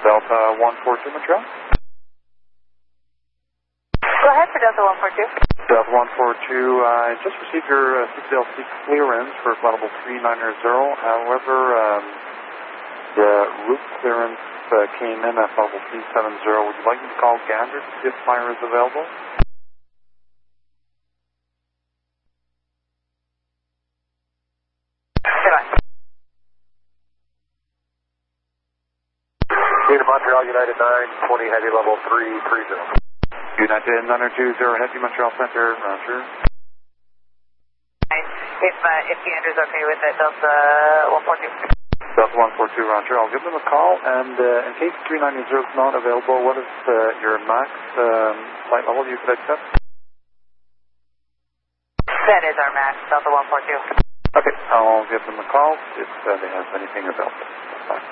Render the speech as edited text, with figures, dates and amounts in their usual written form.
Delta 142 Montreal. Go ahead for Delta 142. Delta 142, I just received your CCLC clearance for flight level 390. However, the route clearance came in at level 370. Would you like me to call Gander to see if fire is available? United Montreal, United 920, heavy level 330. United 920, heavy Montreal Center, roger. If Gander's okay with it, Delta 142. Delta 142, roger. I'll give them a call, and in case 390 is not available, what is your max flight level you could accept? That is our max, Delta 142. Okay, I'll give them a call if they have anything available.